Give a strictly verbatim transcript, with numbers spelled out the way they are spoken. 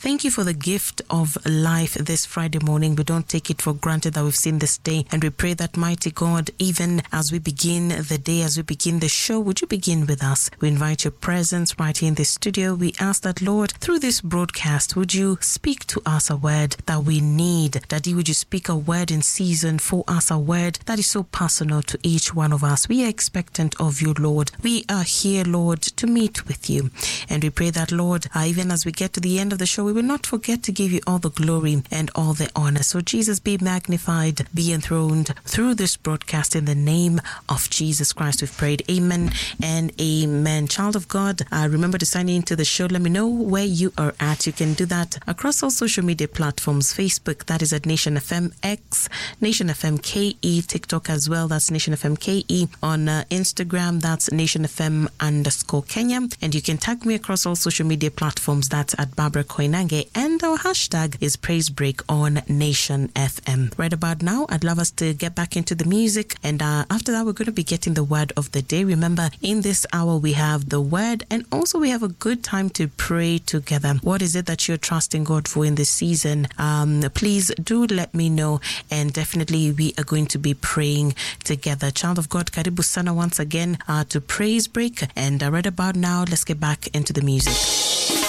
Thank you for the gift of life this Friday morning. We don't take it for granted that we've seen this day. And we pray that, mighty God, even as we begin the day, as we begin the show, would you begin with us? We invite your presence right here in the studio. We ask that, Lord, through this broadcast, would you speak to us a word that we need? Daddy, would you speak a word in season for us, a word that is so personal to each one of us? We are expectant of you, Lord. We are here, Lord, to meet with you. And we pray that, Lord, uh, even as we get to the end of the show, we will not forget to give you all the glory and all the honor. So Jesus, be magnified, be enthroned through this broadcast in the name of Jesus Christ. We've prayed. Amen and amen. Child of God, uh, remember to sign into the show. Let me know where you are at. You can do that across all social media platforms. Facebook, that is at Nation F M, X, Nation F M K E, TikTok as well, that's Nation F M K E. On uh, Instagram, that's Nation F M underscore Kenya. And you can tag me across all social media platforms. That's at Barbara Koinange. And our hashtag is Praise Break on Nation F M. Right about now, I'd love us to get back into the music. And uh, after that, we're going to be getting the word of the day. Remember, in this hour, we have the word and also we have a good time to pray together. What is it that you're trusting God for in this season? Um, please do let me know. And definitely, we are going to be praying together. Child of God, karibu sana once again uh, to Praise Break. And uh, right about now, let's get back into the music.